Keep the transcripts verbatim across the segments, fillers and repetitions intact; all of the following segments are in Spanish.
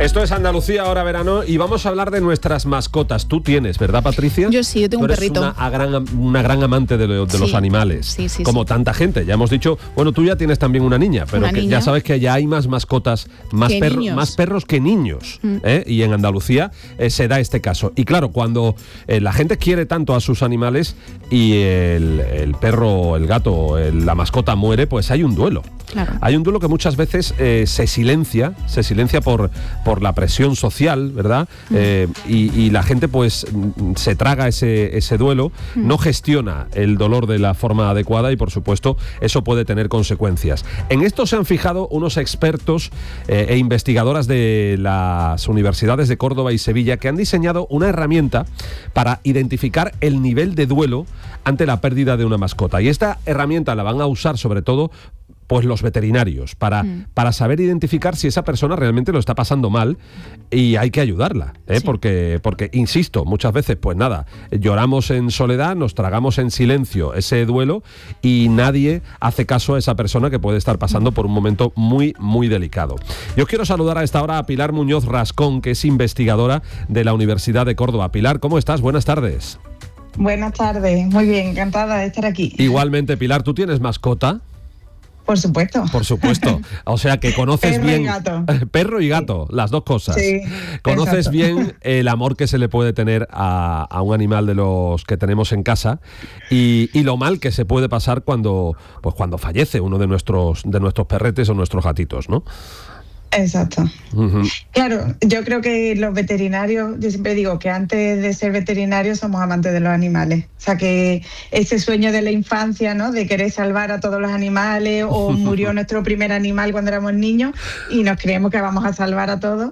Esto es Andalucía, ahora verano, y vamos a hablar de nuestras mascotas. Tú tienes, ¿verdad, Patricia? Yo sí, yo tengo Tú eres un perrito. Una, gran, una gran amante de, lo, de sí, los animales. Sí, sí, como sí. tanta gente. Ya hemos dicho, bueno, tú ya tienes también una niña, pero una que niña. ya sabes que ya hay más mascotas, más, perro, más perros que niños. Mm. ¿eh? Y en Andalucía eh, se da este caso. Y claro, cuando eh, la gente quiere tanto a sus animales y el, el perro, el gato, el, la mascota muere, pues hay un duelo. Claro. Hay un duelo que muchas veces eh, se silencia, se silencia por, por la presión social, ¿verdad? Mm. Eh, y, y la gente pues se traga ese, ese duelo, mm. no gestiona el dolor de la forma adecuada y por supuesto eso puede tener consecuencias. En esto se han fijado unos expertos eh, e investigadoras de las universidades de Córdoba y Sevilla que han diseñado una herramienta para identificar el nivel de duelo ante la pérdida de una mascota. Y esta herramienta la van a usar sobre todo pues los veterinarios, para, mm. para saber identificar si esa persona realmente lo está pasando mal y hay que ayudarla, ¿eh? sí. porque, porque, insisto, muchas veces, pues nada, lloramos en soledad, nos tragamos en silencio ese duelo y nadie hace caso a esa persona que puede estar pasando por un momento muy, muy delicado. Yo quiero saludar a esta hora a Pilar Muñoz Rascón, que es investigadora de la Universidad de Córdoba. Pilar, ¿cómo estás? Buenas tardes. Buenas tardes, muy bien, encantada de estar aquí. Igualmente, Pilar, ¿tú tienes mascota? Por supuesto. Por supuesto. O sea que conoces perro bien... Y gato. Perro y gato, sí. Las dos cosas. Sí, conoces exacto. bien el amor que se le puede tener a, a un animal de los que tenemos en casa y, y lo mal que se puede pasar cuando, pues cuando fallece uno de nuestros, de nuestros perretes o nuestros gatitos, ¿no? Exacto. Uh-huh. Claro, yo creo que los veterinarios, yo siempre digo que antes de ser veterinarios somos amantes de los animales. O sea, que ese sueño de la infancia, ¿no? De querer salvar a todos los animales, o murió nuestro primer animal cuando éramos niños y nos creemos que vamos a salvar a todos,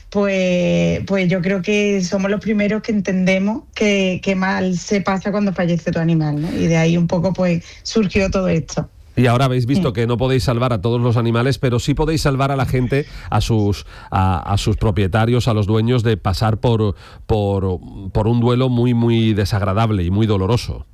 pues, pues yo creo que somos los primeros que entendemos que, que mal se pasa cuando fallece tu animal, ¿no? Y de ahí un poco pues surgió todo esto. Y ahora habéis visto que no podéis salvar a todos los animales, pero sí podéis salvar a la gente, a sus a, a sus propietarios, a los dueños, de pasar por, por, por un duelo muy, muy desagradable y muy doloroso.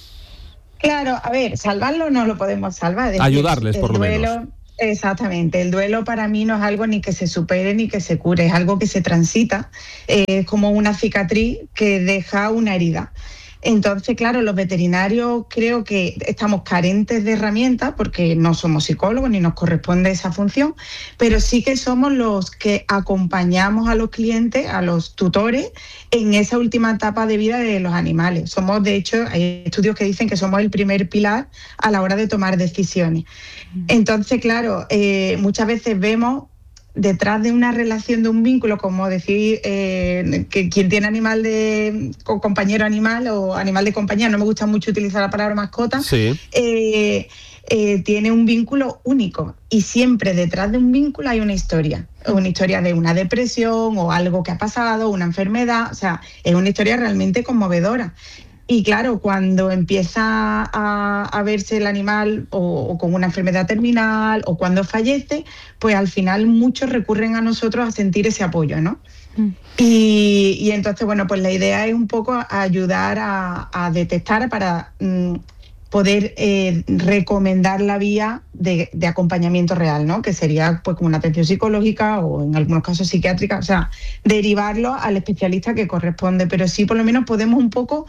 Claro, a ver, salvarlo no lo podemos salvar. Es decir, ayudarles, por lo duelo, menos. Exactamente, el duelo para mí no es algo ni que se supere ni que se cure, es algo que se transita, es eh, como una cicatriz que deja una herida. Entonces, claro, los veterinarios creo que estamos carentes de herramientas porque no somos psicólogos ni nos corresponde esa función, pero sí que somos los que acompañamos a los clientes, a los tutores, en esa última etapa de vida de los animales. Somos, de hecho, hay estudios que dicen que somos el primer pilar a la hora de tomar decisiones. Entonces, claro, eh, muchas veces vemos detrás de una relación, de un vínculo, como decir eh, que quien tiene animal de o compañero animal o animal de compañía, no me gusta mucho utilizar la palabra mascota, sí. eh, eh, tiene un vínculo único y siempre detrás de un vínculo hay una historia, una historia de una depresión o algo que ha pasado, una enfermedad, o sea, es una historia realmente conmovedora. Y claro, cuando empieza a, a verse el animal o, o con una enfermedad terminal o cuando fallece, pues al final muchos recurren a nosotros a sentir ese apoyo, ¿no? Mm. Y, y entonces, bueno, pues la idea es un poco ayudar a, a detectar para mm, poder eh, recomendar la vía de, de acompañamiento real, ¿no? Que sería pues como una atención psicológica o en algunos casos psiquiátrica, o sea, derivarlo al especialista que corresponde, pero sí por lo menos podemos un poco,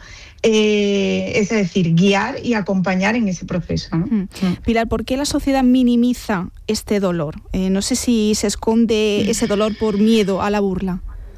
eh, es decir, guiar y acompañar en ese proceso, ¿no? Mm. Pilar, ¿por qué la sociedad minimiza este dolor? Eh, no sé si se esconde ese dolor por miedo a la burla.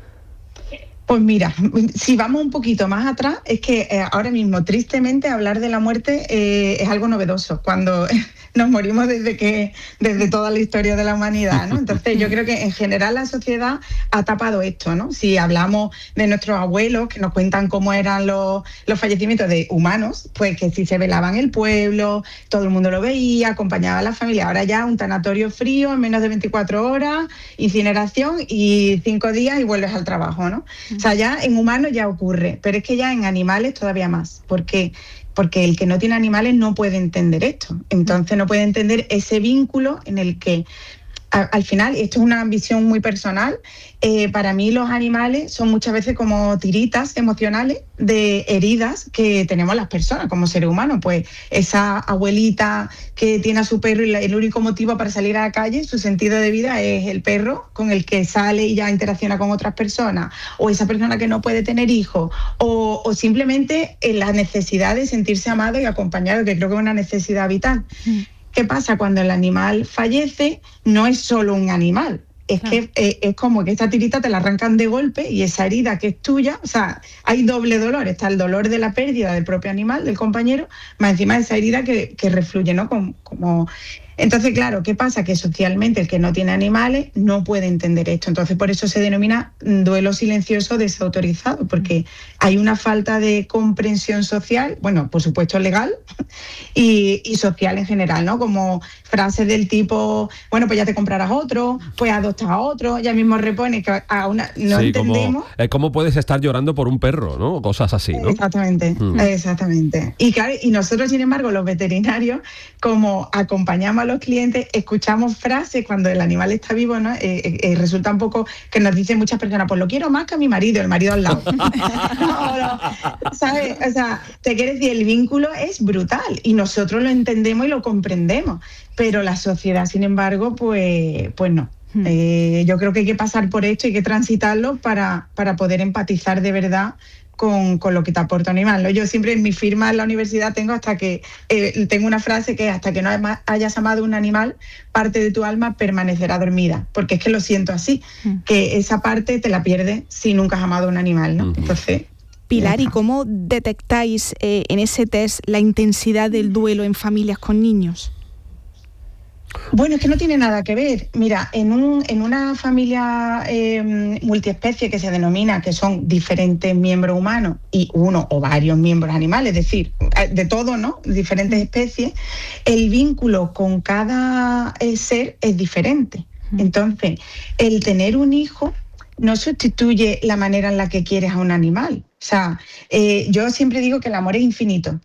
Pues mira, si vamos un poquito más atrás, es que eh, ahora mismo, tristemente, hablar de la muerte eh, es algo novedoso, cuando nos morimos desde que desde toda la historia de la humanidad, ¿no? Entonces yo creo que en general la sociedad ha tapado esto, ¿no? Si hablamos de nuestros abuelos, que nos cuentan cómo eran los, los fallecimientos de humanos, pues que si se velaba en el pueblo, todo el mundo lo veía, acompañaba a la familia. Ahora ya un tanatorio frío en menos de veinticuatro horas, incineración y cinco días y vuelves al trabajo, ¿no? O sea, ya en humanos ya ocurre, pero es que ya en animales todavía más, porque porque el que no tiene animales no puede entender esto, entonces no puede entender ese vínculo en el que a, al final, esto es una visión muy personal, eh, para mí los animales son muchas veces como tiritas emocionales de heridas que tenemos las personas como seres humanos. Pues esa abuelita que tiene a su perro y el único motivo para salir a la calle, su sentido de vida es el perro con el que sale y ya interacciona con otras personas, o esa persona que no puede tener hijos, o, o simplemente la necesidad de sentirse amado y acompañado, que creo que es una necesidad vital. Mm. ¿Qué pasa? Cuando el animal fallece, no es solo un animal. Es claro. que eh, es como que esta tirita te la arrancan de golpe y esa herida que es tuya, o sea, hay doble dolor. Está el dolor de la pérdida del propio animal, del compañero, más encima de esa herida que, que refluye, ¿no? Como, como... Entonces, claro, ¿qué pasa? Que socialmente el que no tiene animales no puede entender esto. Entonces, por eso se denomina duelo silencioso desautorizado, porque hay una falta de comprensión social, bueno, por supuesto legal y, y social en general, ¿no? Como frases del tipo, bueno, pues ya te comprarás otro, pues adoptas a otro, ya mismo repones que a una... No sí, entendemos... Como, eh, ¿cómo puedes estar llorando por un perro, no? Cosas así, ¿no? Exactamente, mm. exactamente. Y claro, y nosotros, sin embargo, los veterinarios, como acompañamos a los clientes, escuchamos frases cuando el animal está vivo, ¿no? Eh, eh, resulta un poco que nos dicen muchas personas, pues lo quiero más que a mi marido, el marido al lado. no, no, ¿sabes? O sea, te quiero decir, el vínculo es brutal y nosotros lo entendemos y lo comprendemos, pero la sociedad, sin embargo, pues, pues no. Hmm. Eh, yo creo que hay que pasar por esto, hay que transitarlo para, para poder empatizar de verdad Con, con lo que te aporta un animal, ¿no? Yo siempre en mi firma en la universidad tengo hasta que eh, tengo una frase que es hasta que no hayas amado un animal, parte de tu alma permanecerá dormida, porque es que lo siento así, mm. que esa parte te la pierdes si nunca has amado un animal, ¿no? Mm. Entonces, Pilar, ¿y cómo detectáis eh, en ese test la intensidad del duelo en familias con niños? Bueno, es que no tiene nada que ver. Mira, en, un, en una familia eh, multiespecie que se denomina, que son diferentes miembros humanos y uno o varios miembros animales, es decir, de todo, ¿no? Diferentes especies, el vínculo con cada eh, ser es diferente. Entonces, el tener un hijo no sustituye la manera en la que quieres a un animal. O sea, eh, yo siempre digo que el amor es infinito.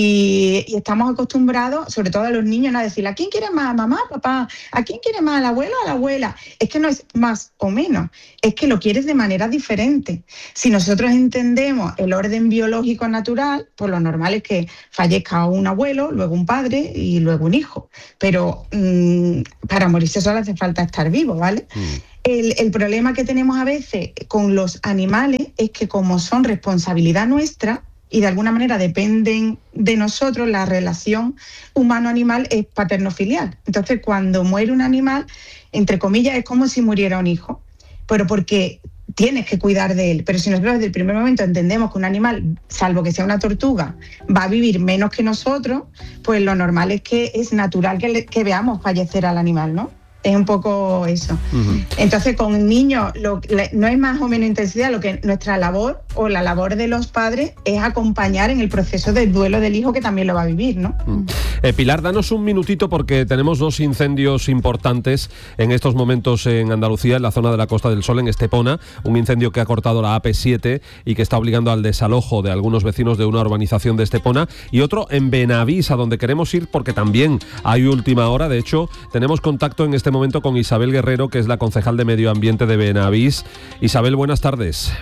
Y, y estamos acostumbrados, sobre todo a los niños, a decir, ¿a quién quiere más? ¿A mamá, papá? ¿A quién quiere más? ¿Al abuelo o a la abuela? Es que no es más o menos, es que lo quieres de manera diferente. Si nosotros entendemos el orden biológico natural, pues lo normal es que fallezca un abuelo, luego un padre y luego un hijo. Pero mmm, para morirse solo hace falta estar vivo, ¿vale? Mm. El, el problema que tenemos a veces con los animales es que como son responsabilidad nuestra, y de alguna manera dependen de nosotros, la relación humano-animal es paterno-filial. Entonces, cuando muere un animal, entre comillas, es como si muriera un hijo, pero porque tienes que cuidar de él. Pero si nosotros desde el primer momento entendemos que un animal, salvo que sea una tortuga, va a vivir menos que nosotros, pues lo normal es que es natural que, le, que veamos fallecer al animal, ¿no? Es un poco eso. Uh-huh. Entonces, con niños lo, le, no es más o menos intensidad, lo que nuestra labor o la labor de los padres es acompañar en el proceso del duelo del hijo que también lo va a vivir, ¿no? Uh-huh. Eh, Pilar, danos un minutito porque tenemos dos incendios importantes en estos momentos en Andalucía, en la zona de la Costa del Sol, en Estepona, un incendio que ha cortado la A P siete y que está obligando al desalojo de algunos vecinos de una urbanización de Estepona, y otro en Benavís, a donde queremos ir porque también hay última hora. De hecho, tenemos contacto en este momento con Isabel Guerrero, que es la concejal de Medio Ambiente de Benavís. Isabel, buenas tardes.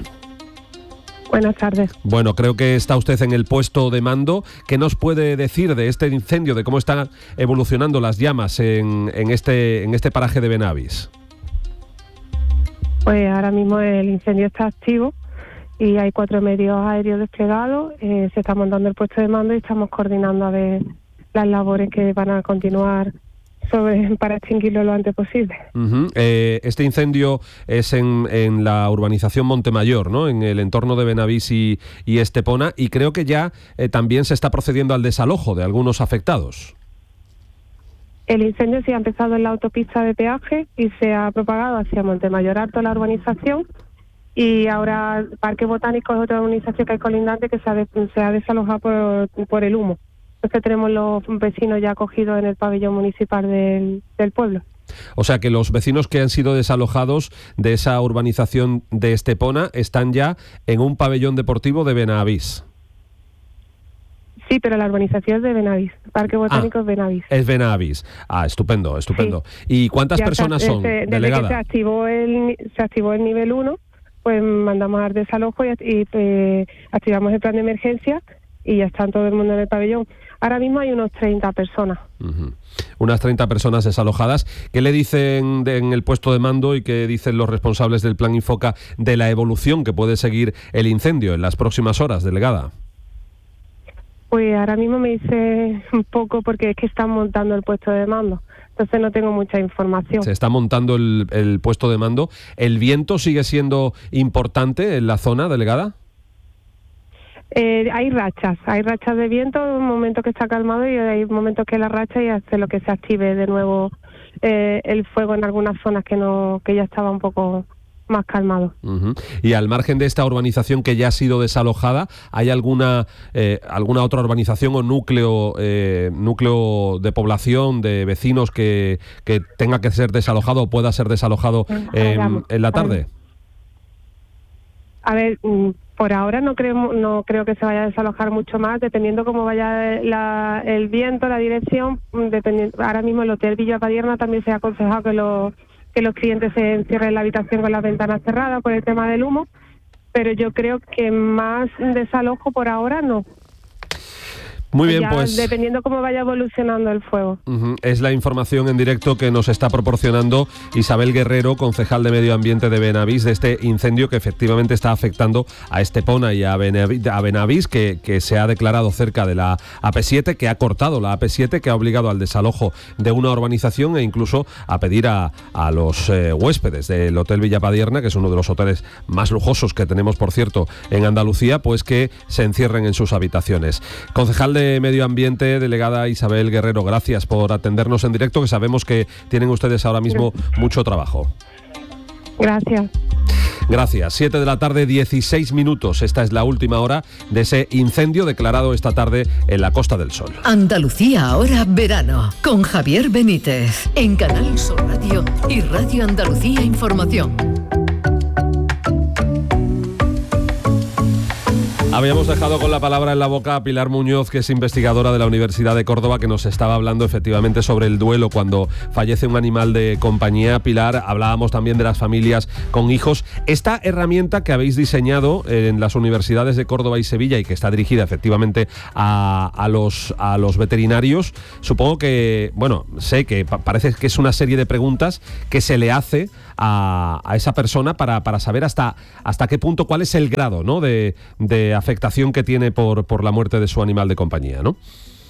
Buenas tardes. Bueno, creo que está usted en el puesto de mando. ¿Qué nos puede decir de este incendio, de cómo están evolucionando las llamas en, en, este, en este paraje de Benavís? Pues ahora mismo el incendio está activo y hay cuatro medios aéreos desplegados. Eh, se está montando el puesto de mando y estamos coordinando a ver las labores que van a continuar sobre, para extinguirlo lo antes posible. Uh-huh. Eh, este incendio es en, en la urbanización Montemayor, ¿no? En el entorno de Benavís y, y Estepona, y creo que ya eh, también se está procediendo al desalojo de algunos afectados. El incendio sí ha empezado en la autopista de peaje y se ha propagado hacia Montemayor Alto, la urbanización, y ahora Parque Botánico es otra urbanización que hay colindante que se ha, de, se ha desalojado por, por el humo. Entonces tenemos los vecinos ya acogidos en el pabellón municipal del, del pueblo. O sea que los vecinos que han sido desalojados de esa urbanización de Estepona están ya en un pabellón deportivo de Benavís. Sí, pero la urbanización es de Benavís, Parque Botánico ah, es Benavís. Es Benavís. Ah, estupendo, estupendo. Sí. ¿Y cuántas ya personas está, son, desde, delegada? Desde que se activó el, se activó el nivel uno, pues mandamos al desalojo y, y eh, activamos el plan de emergencia y ya están todo el mundo en el pabellón. Ahora mismo hay unos treinta personas. Uh-huh. Unas treinta personas desalojadas. ¿Qué le dicen de, en el puesto de mando y qué dicen los responsables del Plan Infoca de la evolución que puede seguir el incendio en las próximas horas, delegada? Pues ahora mismo me dice un poco porque es que están montando el puesto de mando. Entonces no tengo mucha información. Se está montando el, el puesto de mando. ¿El viento sigue siendo importante en la zona, delegada? Eh, hay rachas, hay rachas de viento, un momento que está calmado y hay momentos que la racha y hace lo que se active de nuevo eh, el fuego en algunas zonas que no que ya estaba un poco más calmado. Uh-huh. Y al margen de esta urbanización que ya ha sido desalojada, ¿hay alguna eh, alguna otra urbanización o núcleo eh, núcleo de población, de vecinos que, que tenga que ser desalojado o pueda ser desalojado eh, en la tarde? A ver, por ahora no creo, no creo que se vaya a desalojar mucho más, dependiendo cómo vaya la, el viento, la dirección. Dependiendo, ahora mismo el Hotel Villa Padierna también se ha aconsejado que los, que los clientes se encierren en la habitación con las ventanas cerradas por el tema del humo, pero yo creo que más desalojo por ahora no. Muy bien, ya, pues... dependiendo cómo vaya evolucionando el fuego. Uh-huh. Es la información en directo que nos está proporcionando Isabel Guerrero, concejal de Medio Ambiente de Benavís, de este incendio que efectivamente está afectando a Estepona y a Benavís, a Benavís que, que se ha declarado cerca de la A P siete, que ha cortado la A P siete, que ha obligado al desalojo de una urbanización e incluso a pedir a, a los eh, huéspedes del Hotel Villa Padierna, que es uno de los hoteles más lujosos que tenemos, por cierto, en Andalucía, pues que se encierren en sus habitaciones. Concejal de Medio Ambiente, delegada Isabel Guerrero, gracias por atendernos en directo, que sabemos que tienen ustedes ahora mismo mucho trabajo. Gracias. Gracias. siete de la tarde, dieciséis minutos. Esta es la última hora de ese incendio declarado esta tarde en la Costa del Sol. Andalucía ahora verano, con Javier Benítez, en Canal Sur Radio y Radio Andalucía Información. Habíamos dejado con la palabra en la boca a Pilar Muñoz, que es investigadora de la Universidad de Córdoba, que nos estaba hablando efectivamente sobre el duelo cuando fallece un animal de compañía. Pilar, hablábamos también de las familias con hijos. Esta herramienta que habéis diseñado en las universidades de Córdoba y Sevilla y que está dirigida efectivamente a, a, los, a los veterinarios, supongo que, bueno, sé que pa- parece que es una serie de preguntas que se le hace a, a esa persona para, para saber hasta, hasta qué punto, cuál es el grado, ¿no?, de, de afectación que tiene por, por la muerte de su animal de compañía, ¿no?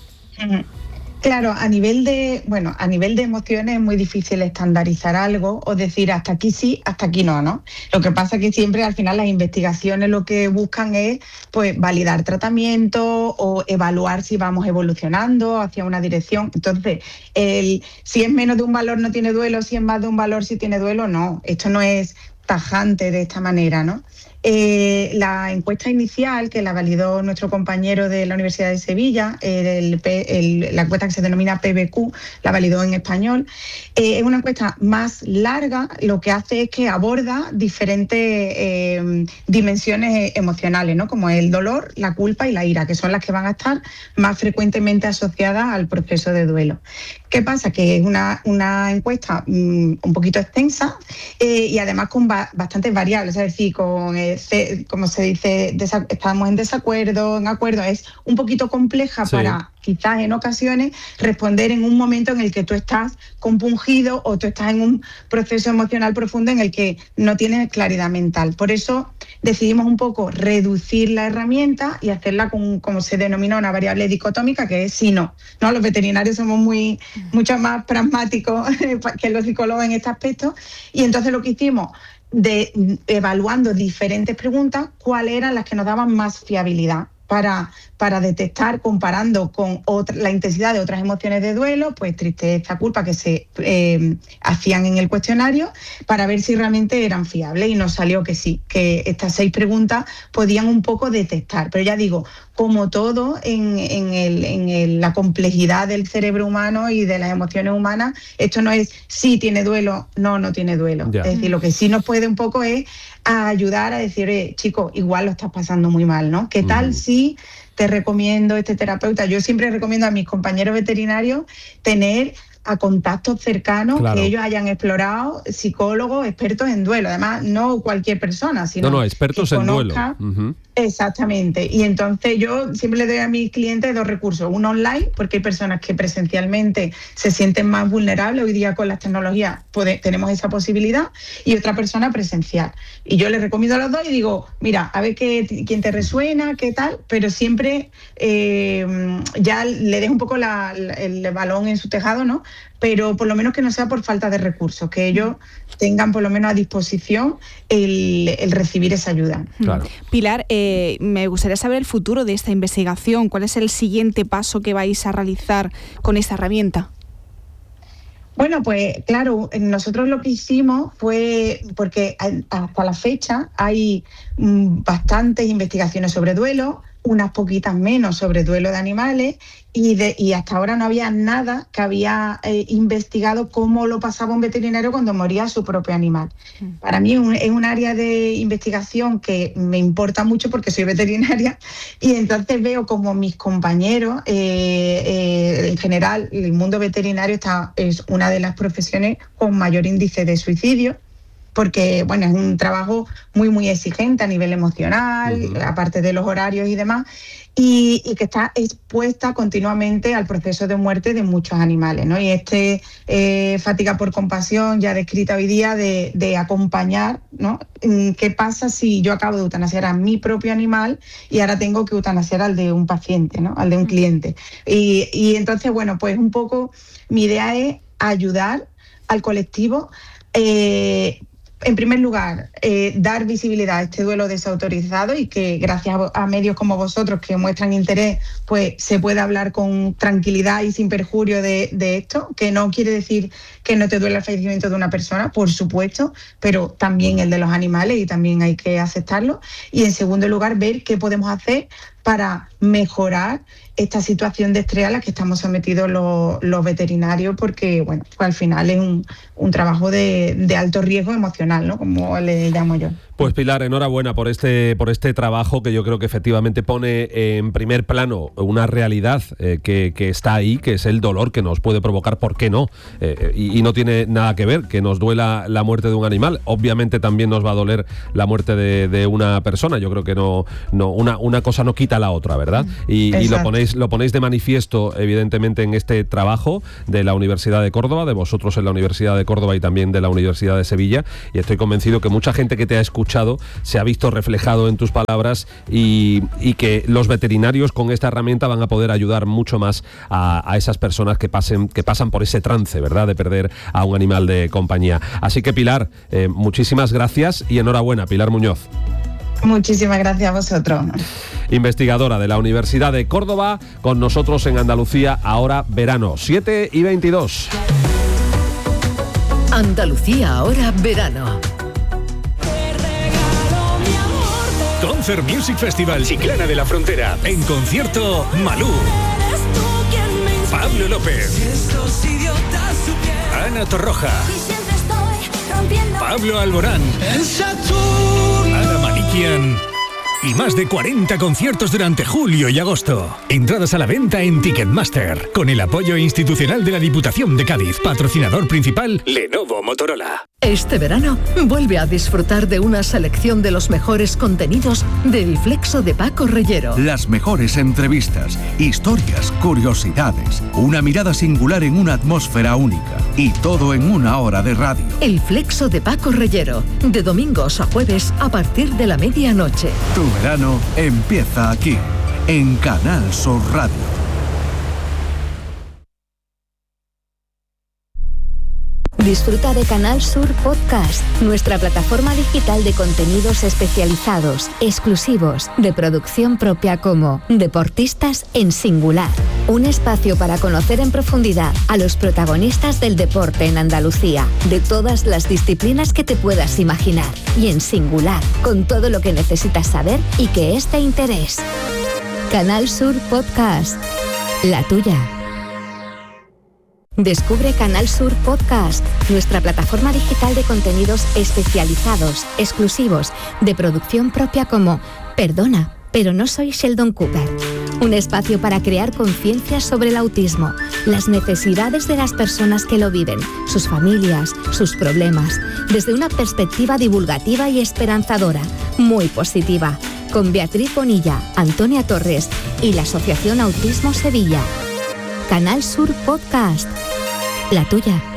Claro, a nivel de, bueno, a nivel de emociones es muy difícil estandarizar algo o decir hasta aquí sí, hasta aquí no, ¿no? Lo que pasa es que siempre al final las investigaciones lo que buscan es pues validar tratamiento o evaluar si vamos evolucionando hacia una dirección. Entonces, el, si es menos de un valor no tiene duelo, si es más de un valor sí tiene duelo, no. Esto no es tajante de esta manera, ¿no? Eh, la encuesta inicial, que la validó nuestro compañero de la Universidad de Sevilla, eh, el, el, la encuesta que se denomina P B Q, la validó en español, eh, es una encuesta más larga, lo que hace es que aborda diferentes eh, dimensiones emocionales, ¿no?, como el dolor, la culpa y la ira, que son las que van a estar más frecuentemente asociadas al proceso de duelo. ¿Qué pasa? Que es una, una encuesta mmm, un poquito extensa eh, y además con ba- bastantes variables, es decir, con, eh, se, como se dice, desa- estamos en desacuerdo, en acuerdo, es un poquito compleja sí. para quizás en ocasiones responder en un momento en el que tú estás compungido o tú estás en un proceso emocional profundo en el que no tienes claridad mental. Por eso decidimos un poco reducir la herramienta y hacerla con, como se denomina, una variable dicotómica, que es sí, no. ¿No? Los veterinarios somos muy mucho más pragmáticos que los psicólogos en este aspecto, y entonces lo que hicimos, de evaluando diferentes preguntas, cuáles eran las que nos daban más fiabilidad para, para detectar, comparando con otra, la intensidad de otras emociones de duelo, pues tristeza, culpa, que se eh, hacían en el cuestionario, para ver si realmente eran fiables, y nos salió que sí, que estas seis preguntas podían un poco detectar. Pero ya digo, como todo en, en, el, en el, la complejidad del cerebro humano y de las emociones humanas, esto no es sí tiene duelo, no, no tiene duelo. Yeah. Es decir, lo que sí nos puede un poco es a ayudar a decir, eh, chico, igual lo estás pasando muy mal, ¿no? ¿Qué tal mm. si sí te recomiendo este terapeuta. Yo siempre recomiendo a mis compañeros veterinarios tener a contactos cercanos, claro, que ellos hayan explorado, psicólogos, expertos en duelo. Además, no cualquier persona, sino no, no, expertos que en conozca, duelo. Uh-huh. Exactamente. Y entonces yo siempre le doy a mis clientes dos recursos. Uno online, porque hay personas que presencialmente se sienten más vulnerables. Hoy día con las tecnologías puede, tenemos esa posibilidad. Y otra persona presencial. Y yo les recomiendo a los dos y digo, mira, a ver qué, quién te resuena, qué tal, pero siempre eh, ya le dejo un poco la, el balón en su tejado, ¿no? Pero por lo menos que no sea por falta de recursos, que ellos tengan por lo menos a disposición el, el recibir esa ayuda. Claro. Pilar, eh, me gustaría saber el futuro de esta investigación. ¿Cuál es el siguiente paso que vais a realizar con esta herramienta? Bueno, pues claro, nosotros lo que hicimos fue, porque hasta la fecha hay bastantes investigaciones sobre duelo, unas poquitas menos sobre duelo de animales, y, de, y hasta ahora no había nada que había eh, investigado cómo lo pasaba un veterinario cuando moría su propio animal. Mm. Para mí es un, es un área de investigación que me importa mucho porque soy veterinaria, y entonces veo como mis compañeros, eh, eh, en general, el mundo veterinario está, es una de las profesiones con mayor índice de suicidio, porque bueno, es un trabajo muy muy exigente a nivel emocional, uh-huh, aparte de los horarios y demás, y, y que está expuesta continuamente al proceso de muerte de muchos animales, ¿no? Y este eh, fatiga por compasión, ya descrita hoy día, de, de acompañar, ¿no? ¿Qué pasa si yo acabo de eutanasiar a mi propio animal y ahora tengo que eutanasiar al de un paciente, ¿no? Al de un cliente? Y, y entonces, bueno, pues un poco mi idea es ayudar al colectivo, eh, en primer lugar, eh, dar visibilidad a este duelo desautorizado, y que gracias a, a medios como vosotros que muestran interés, pues se puede hablar con tranquilidad y sin perjurio de, de esto, que no quiere decir que no te duele el fallecimiento de una persona, por supuesto, pero también el de los animales, y también hay que aceptarlo. Y en segundo lugar, ver qué podemos hacer para mejorar esta situación de estrés a la que estamos sometidos los, los veterinarios, porque bueno, pues al final es un, un trabajo de, de alto riesgo emocional, ¿no? Como le llamo yo. Pues Pilar, enhorabuena por este por este trabajo, que yo creo que efectivamente pone en primer plano una realidad eh, que, que está ahí, que es el dolor que nos puede provocar, ¿por qué no? Eh, y, y no tiene nada que ver que nos duela la muerte de un animal. Obviamente también nos va a doler la muerte de, de una persona. Yo creo que no, no una, una cosa no quita la otra, ¿verdad? Y, y lo ponéis lo ponéis de manifiesto, evidentemente, en este trabajo de la Universidad de Córdoba, de vosotros en la Universidad de Córdoba y también de la Universidad de Sevilla, y estoy convencido que mucha gente que te ha escuchado se ha visto reflejado en tus palabras, y, y que los veterinarios con esta herramienta van a poder ayudar mucho más a, a esas personas que pasen que pasan por ese trance, ¿verdad?, de perder a un animal de compañía. Así que Pilar, eh, muchísimas gracias y enhorabuena, Pilar Muñoz. Muchísimas gracias a vosotros. Investigadora de la Universidad de Córdoba, con nosotros en Andalucía Ahora Verano, siete y veintidós. Andalucía Ahora Verano. Concert Music Festival Chiclana de la Frontera. En concierto, Malú, Pablo López, Ana Torroja, Pablo Alborán, Ana Malikian y más de cuarenta conciertos durante julio y agosto. Entradas a la venta en Ticketmaster, con el apoyo institucional de la Diputación de Cádiz. Patrocinador principal, Lenovo Motorola. Este verano vuelve a disfrutar de una selección de los mejores contenidos del Flexo de Paco Reyero. Las mejores entrevistas, historias, curiosidades, una mirada singular en una atmósfera única, y todo en una hora de radio. El Flexo de Paco Reyero, de domingos a jueves a partir de la medianoche. Tu verano empieza aquí, en Canal Sur Radio. Disfruta de Canal Sur Podcast, nuestra plataforma digital de contenidos especializados, exclusivos, de producción propia, como Deportistas en Singular. Un espacio para conocer en profundidad a los protagonistas del deporte en Andalucía, de todas las disciplinas que te puedas imaginar, y en singular, con todo lo que necesitas saber y que es de interés. Canal Sur Podcast, la tuya. Descubre Canal Sur Podcast, nuestra plataforma digital de contenidos especializados, exclusivos, de producción propia, como Perdona, pero no soy Sheldon Cooper. Un espacio para crear conciencia sobre el autismo, las necesidades de las personas que lo viven, sus familias, sus problemas, desde una perspectiva divulgativa y esperanzadora, muy positiva, con Beatriz Bonilla, Antonia Torres y la Asociación Autismo Sevilla. Canal Sur Podcast. La tuya.